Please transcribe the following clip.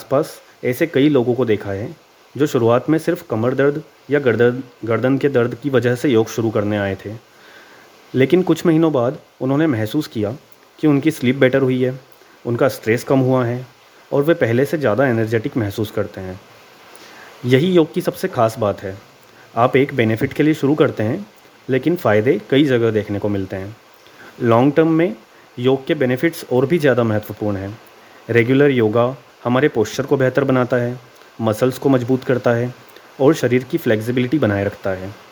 आसपास ऐसे कई लोगों को देखा है जो शुरुआत में सिर्फ कमर दर्द या गर्दन गर्दन के दर्द की वजह से योग शुरू करने आए थे, लेकिन कुछ महीनों बाद उन्होंने महसूस किया कि उनकी स्लीप बेटर हुई है, उनका स्ट्रेस कम हुआ है और वे पहले से ज़्यादा एनर्जेटिक महसूस करते हैं। यही योग की सबसे खास बात है। आप एक बेनिफिट के लिए शुरू करते हैं, लेकिन फ़ायदे कई जगह देखने को मिलते हैं। लॉन्ग टर्म में योग के बेनिफिट्स और भी ज़्यादा महत्वपूर्ण हैं। रेगुलर योगा हमारे पोस्चर को बेहतर बनाता है, मसल्स को मजबूत करता है और शरीर की फ्लेक्सिबिलिटी बनाए रखता है।